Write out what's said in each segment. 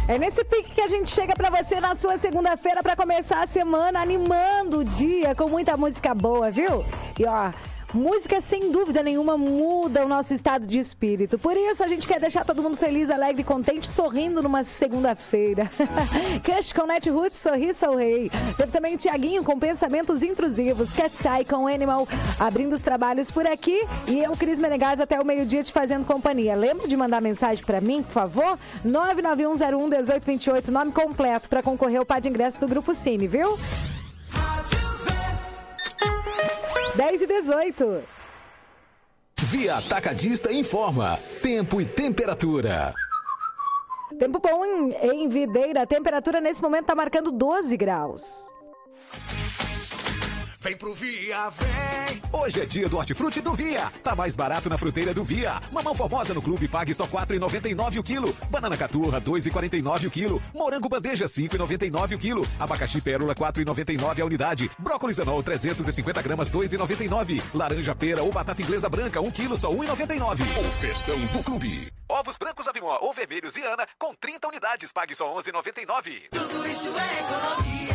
É nesse pique que a gente chega pra você na sua segunda-feira pra começar a semana animando o dia com muita música boa, viu? E ó, música sem dúvida nenhuma muda o nosso estado de espírito. Por isso a gente quer deixar todo mundo feliz, alegre, contente, sorrindo numa segunda-feira. Cush com Netroots, Sorri Sou Rei. Teve também o Thiaguinho com Pensamentos Intrusivos. Cat's Eye com Animal abrindo os trabalhos por aqui. E eu, Cris Menegas, até o meio-dia te fazendo companhia. Lembra de mandar mensagem pra mim, por favor? 991011828, nome completo pra concorrer ao par de ingresso do Grupo Cine, viu? 10h18. Via Atacadista informa. Tempo e temperatura. Tempo bom em Videira. A temperatura nesse momento tá marcando 12 graus. Vem pro Via, vem! Hoje é dia do Hortifruti do Via. Tá mais barato na fruteira do Via. Mamão Formosa no Clube, pague só R$ 4,99 o quilo. Banana Caturra, R$ 2,49 o quilo. Morango Bandeja, R$ 5,99 o quilo. Abacaxi Pérola, R$ 4,99 a unidade. Brócolis Anol, 350 gramas, R$ 2,99. Laranja Pera ou batata inglesa branca, 1 quilo, só R$ 1,99. O festão do Clube. Ovos brancos Avimó ou vermelhos e Ana, com 30 unidades, pague só R$ 11,99. Tudo isso é economia.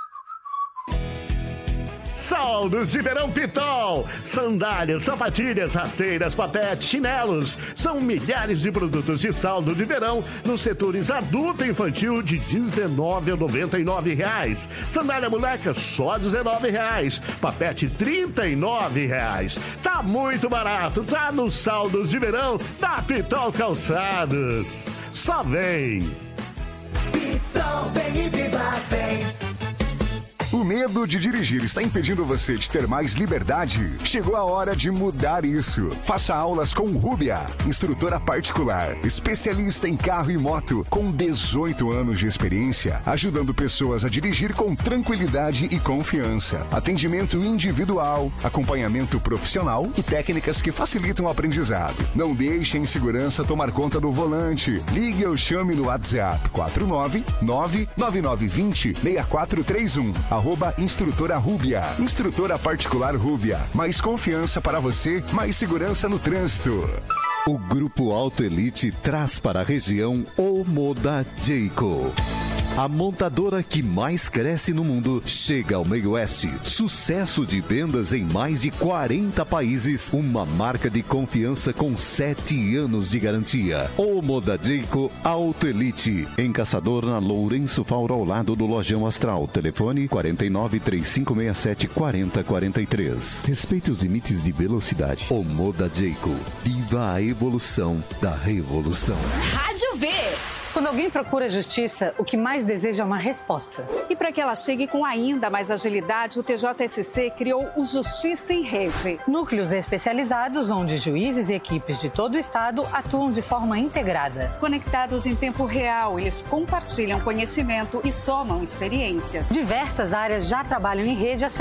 Saldos de verão Pitol. Sandálias, sapatilhas, rasteiras, papete, chinelos. São milhares de produtos de saldo de verão nos setores adulto e infantil de R$19,99. Sandália moleca só R$19. Papete R$39. Tá muito barato, tá nos saldos de verão da Pitol Calçados. Só vem. Pitol, vem e viva bem. O medo de dirigir está impedindo você de ter mais liberdade? Chegou a hora de mudar isso. Faça aulas com Rúbia, instrutora particular, especialista em carro e moto, com 18 anos de experiência, ajudando pessoas a dirigir com tranquilidade e confiança. Atendimento individual, acompanhamento profissional e técnicas que facilitam o aprendizado. Não deixe a insegurança tomar conta do volante. Ligue ou chame no WhatsApp 499-9920-6431. @instrutora Rúbia. Instrutora particular Rúbia. Mais confiança para você, mais segurança no trânsito. O Grupo Auto Elite traz para a região o Moda Jayco. A montadora que mais cresce no mundo chega ao meio oeste. Sucesso de vendas em mais de 40 países. Uma marca de confiança com 7 anos de garantia. O Moda Jayco Auto Elite. Em Caçador, na Lourenço Fauro, ao lado do Lojão Astral. Telefone 49-3567-4043. Respeite os limites de velocidade. O Moda Jayco. Viva a evolução da revolução. Rádio V. Quando alguém procura justiça, o que mais deseja é uma resposta. E para que ela chegue com ainda mais agilidade, o TJSC criou o Justiça em Rede. Núcleos especializados onde juízes e equipes de todo o estado atuam de forma integrada. Conectados em tempo real, eles compartilham conhecimento e somam experiências. Diversas áreas já trabalham em rede